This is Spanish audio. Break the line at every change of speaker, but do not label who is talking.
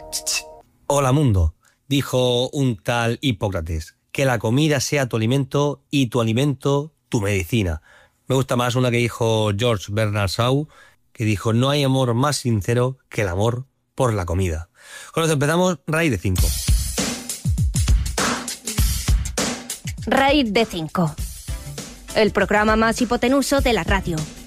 Hola mundo, dijo un tal Hipócrates, que la comida sea tu alimento y tu alimento tu medicina. Me gusta más una que dijo George Bernard Shaw, que dijo: no hay amor más sincero que el amor por la comida. Con esto empezamos Raíz de 5.
Raíz de 5. El programa más hipotenuso de la radio.